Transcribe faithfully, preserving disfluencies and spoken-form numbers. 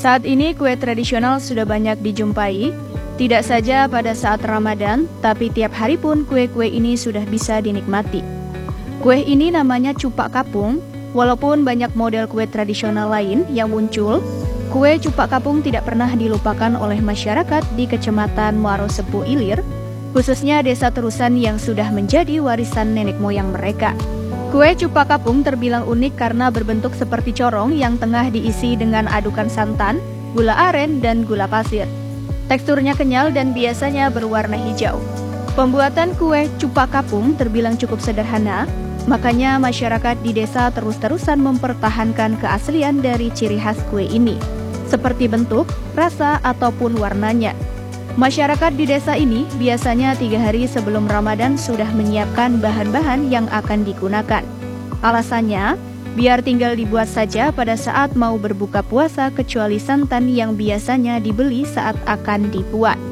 Saat ini kue tradisional sudah banyak dijumpai, tidak saja pada saat Ramadan, tapi tiap hari pun kue-kue ini sudah bisa dinikmati. Kue ini namanya cupak kapung. Walaupun banyak model kue tradisional lain yang muncul, kue cupak kapung tidak pernah dilupakan oleh masyarakat di Kecamatan Muaro Sepu Ilir, khususnya Desa Terusan yang sudah menjadi warisan nenek moyang mereka. Kue cupak kapung terbilang unik karena berbentuk seperti corong yang tengah diisi dengan adukan santan, gula aren, dan gula pasir. Teksturnya kenyal dan biasanya berwarna hijau. Pembuatan kue cupak kapung terbilang cukup sederhana, makanya masyarakat di desa terus-terusan mempertahankan keaslian dari ciri khas kue ini, seperti bentuk, rasa, ataupun warnanya. Masyarakat di desa ini biasanya tiga hari sebelum Ramadan sudah menyiapkan bahan-bahan yang akan digunakan. Alasannya, biar tinggal dibuat saja pada saat mau berbuka puasa kecuali santan yang biasanya dibeli saat akan dibuat.